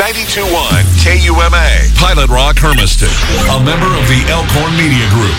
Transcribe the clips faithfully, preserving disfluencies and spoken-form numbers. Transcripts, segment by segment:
ninety-two point one K U M A, Pilot Rock, Hermiston, a member of the Elkhorn Media Group.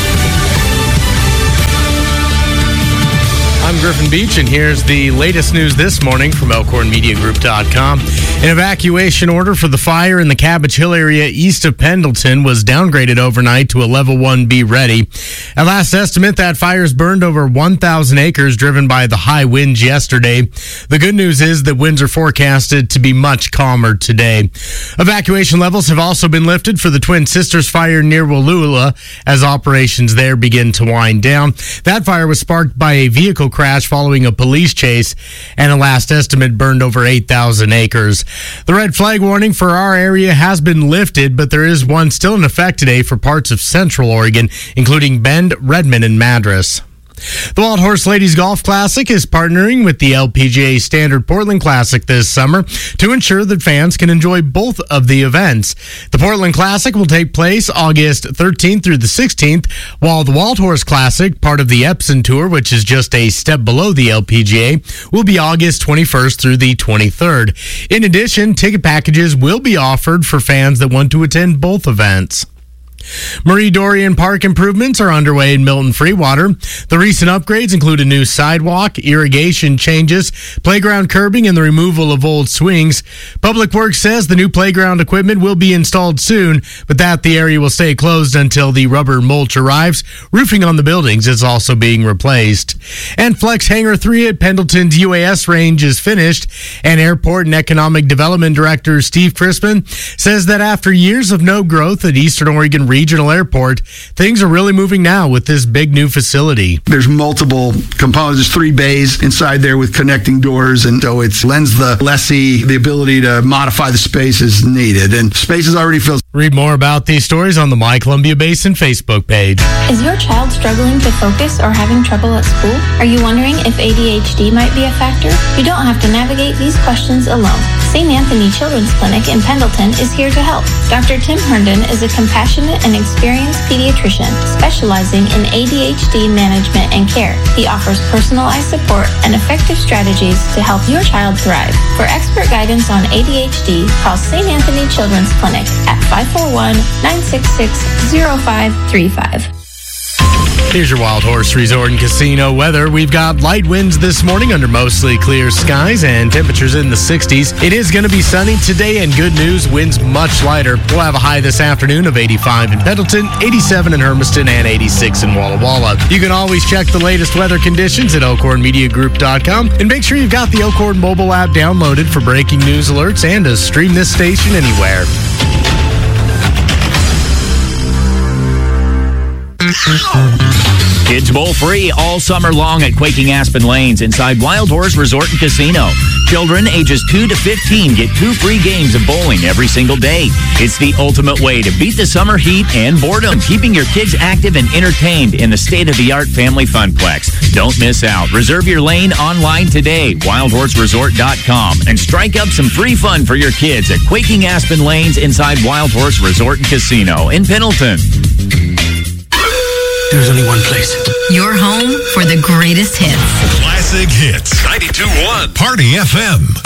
I'm Griffin Beach, and here's the latest news this morning from Elkhorn Media Group dot com. An evacuation order for the fire in the Cabbage Hill area east of Pendleton was downgraded overnight to a level one B ready. At last estimate, that fire's burned over one thousand acres, driven by the high winds yesterday. The good news is that winds are forecasted to be much calmer today. Evacuation levels have also been lifted for the Twin Sisters fire near Wallula as operations there begin to wind down. That fire was sparked by a vehicle crash following a police chase, and a last estimate burned over eight thousand acres. The red flag warning for our area has been lifted, but there is one still in effect today for parts of central Oregon, including Bend, Redmond, and Madras. The Wild Horse Ladies Golf Classic is partnering with the L P G A Standard Portland Classic this summer to ensure that fans can enjoy both of the events. The Portland Classic will take place August thirteenth through the sixteenth, while the Wild Horse Classic, part of the Epson Tour, which is just a step below the L P G A, will be August twenty-first through the twenty-third. In addition, ticket packages will be offered for fans that want to attend both events. Marie Dorian Park improvements are underway in Milton Freewater. The recent upgrades include a new sidewalk, irrigation changes, playground curbing, and the removal of old swings. Public Works says the new playground equipment will be installed soon, but that the area will stay closed until the rubber mulch arrives. Roofing on the buildings is also being replaced. And Flex Hangar three at Pendleton's U A S range is finished, and Airport and Economic Development Director Steve Crispin says that after years of no growth at Eastern Oregon Regional Airport, things are really moving now with this big new facility. There's multiple components. There's three bays inside there with connecting doors, and so it lends the lessee the ability to modify the space as needed, and space is already filled. Read more about these stories on the My Columbia Basin Facebook page. Is your child struggling to focus or having trouble at school? Are you wondering if A D H D might be a factor? You don't have to navigate these questions alone. Saint Anthony Children's Clinic in Pendleton is here to help. Doctor Tim Herndon is a compassionate and experienced pediatrician specializing in A D H D management and care. He offers personalized support and effective strategies to help your child thrive. For expert guidance on A D H D, call Saint Anthony Children's Clinic at five four one, nine six six, zero five three five. Here's your Wild Horse Resort and Casino weather. We've got light winds this morning under mostly clear skies and temperatures in the sixties. It is going to be sunny today, and good news, winds much lighter. We'll have a high this afternoon of eighty-five in Pendleton, eighty-seven in Hermiston, and eighty-six in Walla Walla. You can always check the latest weather conditions at Elkhorn Media Group dot com, and make sure you've got the Elkhorn mobile app downloaded for breaking news alerts and to stream this station anywhere. Kids Bowl free all summer long at Quaking Aspen Lanes inside Wild Horse Resort and Casino. Children ages two to fifteen get two free games of bowling every single day. It's the ultimate way to beat the summer heat and boredom, keeping your kids active and entertained in the state-of-the-art family funplex. Don't miss out. Reserve your lane online today, wild horse resort dot com, and strike up some free fun for your kids at Quaking Aspen Lanes inside Wild Horse Resort and Casino in Pendleton. There's only one place. Your home for the greatest hits. Classic Hits. ninety-two point one Party F M.